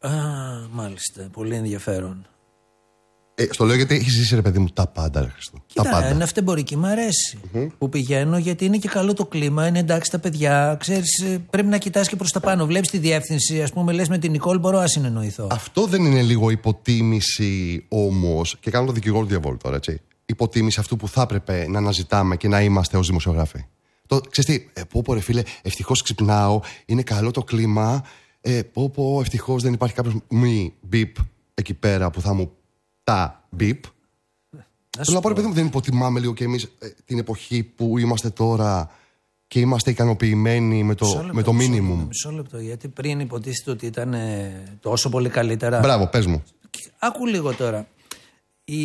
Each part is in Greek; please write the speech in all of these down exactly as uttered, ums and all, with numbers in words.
Α, μάλιστα. Πολύ ενδιαφέρον. Ε, στο λέω γιατί έχει ζήσει, ρε παιδί μου, τα πάντα, ρε Χριστό. Κοίτα, τα πάντα. είναι αυτεμπορική, μου αρέσει mm-hmm. που πηγαίνω, γιατί είναι και καλό το κλίμα, είναι εντάξει τα παιδιά. Ξέρεις, πρέπει να κοιτάς και προς τα πάνω. Βλέπεις τη διεύθυνση, ας πούμε, λες με την Νικόλ, μπορώ να συνεννοηθώ. Αυτό δεν είναι λίγο υποτίμηση όμως, και κάνω το δικηγόρο του διαβόλου τώρα, έτσι. Υποτίμηση αυτού που θα έπρεπε να αναζητάμε και να είμαστε ως δημοσιογράφοι. Το, ξέρεις τι, ε, πω πω ρε φίλε, ευτυχώς ξυπνάω, είναι καλό το κλίμα. Ε, πω πω, ευτυχώς δεν υπάρχει κάποιος μη μπιπ εκεί πέρα που θα μου τα μπιπ. Θέλω να πω, ρε παιδί μου, δεν υποτιμάμε λίγο και εμείς ε, την εποχή που είμαστε τώρα και είμαστε ικανοποιημένοι με το, με το minimum. Μισό λεπτό, γιατί πριν υποτίθεται ότι ήταν ε, τόσο πολύ καλύτερα. Μπράβο, πες μου. Άκου λίγο τώρα. Η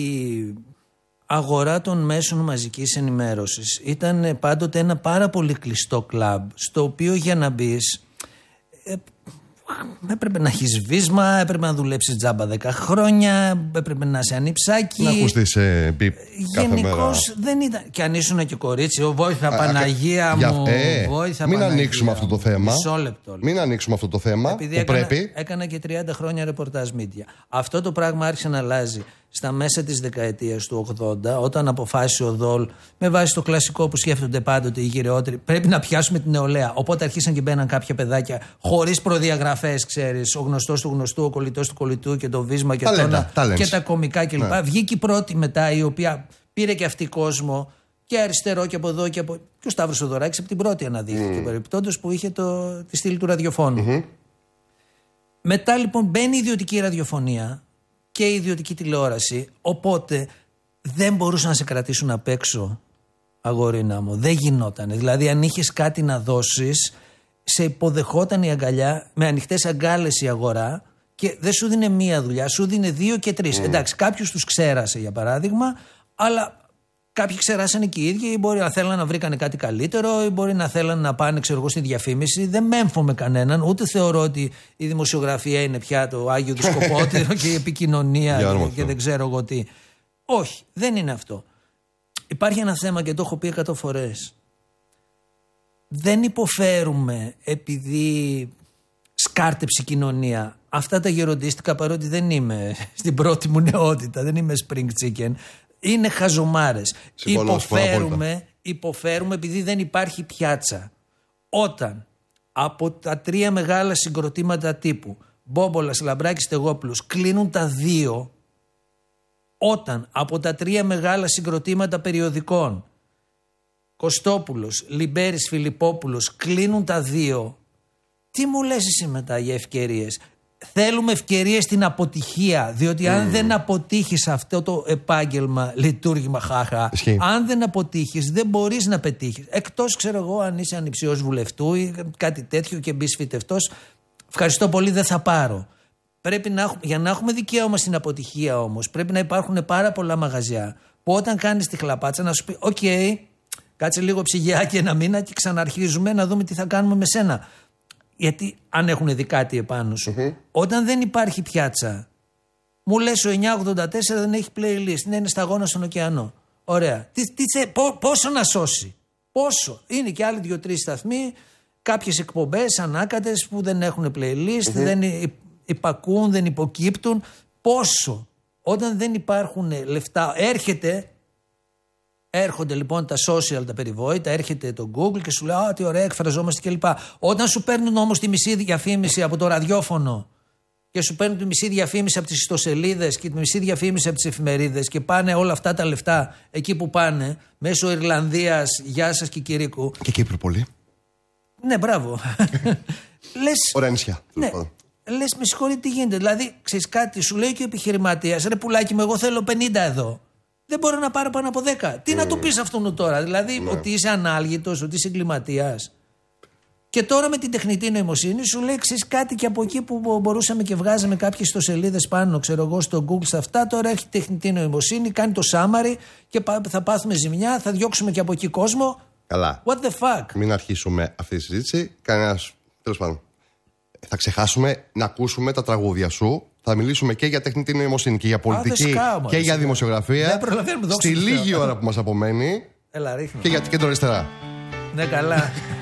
αγορά των μέσων μαζικής ενημέρωσης ήταν πάντοτε ένα πάρα πολύ κλειστό κλαμπ, στο οποίο για να μπεις ε, έπρεπε να έχεις βίσμα, έπρεπε να δουλέψεις τζάμπα δέκα χρόνια, έπρεπε να είσαι ανιψάκι. Να ακουστείς ε, μπιπ κάθε μέρα. Γενικώς δεν ήταν. Και αν ήσουν και κορίτσι, ο βόηθα α, Παναγία α, μου. Ε, βόηθα μην Παναγία ανοίξουμε αυτό το θέμα. Μισό λεπτό. Μην ανοίξουμε αυτό το θέμα. Επειδή που έκανα, πρέπει. έκανα και τριάντα χρόνια ρεπορτάζ media. Αυτό το πράγμα άρχισε να αλλάζει στα μέσα της δεκαετίας του ογδόντα, όταν αποφάσισε ο Δόλ, με βάση το κλασικό που σκέφτονται πάντοτε οι γυρεότεροι, πρέπει να πιάσουμε την νεολαία. Οπότε αρχίσαν και μπαίναν κάποια παιδάκια χωρίς προδιαγραφές, ξέρεις. Ο γνωστός του γνωστού, ο κολλητός του κολλητού και το βίσμα και, ταλέντα, τόνα, και τα κομικά κλπ. Ναι. Βγήκε η πρώτη μετά, η οποία πήρε και αυτή κόσμο και αριστερό και από εδώ και από. Και ο Σταύρος Οδωράκης από την πρώτη αναδείχθηκε mm. παρεπιπτόντως, που είχε το, τη στήλη του ραδιοφώνου. Mm-hmm. Μετά λοιπόν μπαίνει η ιδιωτική ραδιοφωνία και η ιδιωτική τηλεόραση, οπότε δεν μπορούσαν να σε κρατήσουν απ' έξω, αγορίνα μου. Δεν γινόταν. Δηλαδή, αν είχες κάτι να δώσεις, σε υποδεχόταν η αγκαλιά, με ανοιχτές αγκάλες η αγορά, και δεν σου δίνε μία δουλειά, σου δίνε δύο και τρεις. Mm. Εντάξει, κάποιους τους ξέρασε για παράδειγμα, αλλά κάποιοι ξεράσανε και οι ίδιοι, ή μπορεί να θέλανε να βρήκανε κάτι καλύτερο, ή μπορεί να θέλανε να πάνε, ξέρω εγώ, στη διαφήμιση. Δεν μέμφω κανέναν, ούτε θεωρώ ότι η δημοσιογραφία είναι πια το Άγιο Δισκοπότηρο και η επικοινωνία και, και δεν ξέρω εγώ τι. Όχι, δεν είναι αυτό. Υπάρχει ένα θέμα και το έχω πει εκατό φορές. Δεν υποφέρουμε επειδή σκάρτεψε η κοινωνία. Αυτά τα γεροντίστικα, παρότι δεν είμαι στην πρώτη μου νεότητα, δεν είμαι spring chicken, είναι χαζομάρες. Συμφωνώ, υποφέρουμε, υποφέρουμε επειδή δεν υπάρχει πιάτσα. Όταν από τα τρία μεγάλα συγκροτήματα τύπου Μπόμπολας, Λαμπράκης, Στεγόπουλος κλείνουν τα δύο, όταν από τα τρία μεγάλα συγκροτήματα περιοδικών Κωστόπουλος, Λιμπέρης, Φιλιππόπουλος κλείνουν τα δύο, τι μου λες εσύ μετά για ευκαιρίες? Θέλουμε ευκαιρίες στην αποτυχία, διότι mm. αν δεν αποτύχεις αυτό το επάγγελμα, λειτουργήμα, χάχα, Ισχύει. αν δεν αποτύχεις δεν μπορείς να πετύχεις. Εκτός, ξέρω εγώ, αν είσαι ανιψιός βουλευτού ή κάτι τέτοιο και μπεις φυτευτός, ευχαριστώ πολύ, δεν θα πάρω. Πρέπει να έχουμε, για να έχουμε δικαίωμα στην αποτυχία όμως, πρέπει να υπάρχουν πάρα πολλά μαγαζιά που όταν κάνεις τη χλαπάτσα να σου πει «Οκ, okay, κάτσε λίγο ψυγιάκι ένα μήνα και ξαναρχίζουμε να δούμε τι θα κάνουμε με σένα». Γιατί αν έχουν δει κάτι επάνω σου, mm-hmm. όταν δεν υπάρχει πιάτσα, μου λες ο εννιακόσια ογδόντα τέσσερα δεν έχει playlist, ναι, είναι σταγόνα στον ωκεανό. Ωραία. Τι, τι, πό, πόσο να σώσει, πόσο. Είναι και άλλοι δύο-τρεις σταθμοί, κάποιες εκπομπές ανάκατες που δεν έχουν playlist, mm-hmm. δεν υπακούν, δεν υποκύπτουν. Πόσο. Όταν δεν υπάρχουν λεφτά, έρχεται. Έρχονται λοιπόν τα social, τα περιβόητα, έρχεται το Google και σου λέει «Α, τι ωραία, εκφραζόμαστε» κλπ. Όταν σου παίρνουν όμως τη μισή διαφήμιση από το ραδιόφωνο και σου παίρνουν τη μισή διαφήμιση από τις ιστοσελίδες και τη μισή διαφήμιση από τις εφημερίδες και πάνε όλα αυτά τα λεφτά εκεί που πάνε, μέσω Ιρλανδίας, γεια σας και Κυρίκου. Και Κύπρο πολύ. Ναι, μπράβο. Λες, ωραία νησιά. Ναι. Λες, με συγχωρείτε, τι γίνεται? Δηλαδή, ξέρεις κάτι, σου λέει και ο επιχειρηματίας, ρε πουλάκι μου, εγώ θέλω πενήντα εδώ. Δεν μπορώ να πάρω πάνω από δέκα. Τι mm. να του πεις αυτόν τώρα? Δηλαδή mm. ότι είσαι ανάλγητος, ότι είσαι εγκληματίας. Και τώρα με την τεχνητή νοημοσύνη σου λέει ξέρεις κάτι, και από εκεί που μπορούσαμε και βγάζαμε κάποιες ιστοσελίδες πάνω, ξέρω εγώ, στο Google, στα αυτά, τώρα έχει τεχνητή νοημοσύνη, κάνει το summary και θα πάθουμε ζημιά, θα διώξουμε και από εκεί κόσμο. Καλά. What the fuck? Μην αρχίσουμε αυτή τη συζήτηση. Κανένας. Τέλος πάντων. Θα ξεχάσουμε να ακούσουμε τα τραγούδια σου. Θα μιλήσουμε και για τεχνητή νοημοσύνη και για πολιτική. Α, σκάω, και για δημοσιογραφία. Ναι, στη λίγη ώρα που μας απομένει. Έλα, ρίχνω. Και για την κέντρο αριστερά. Ναι, καλά.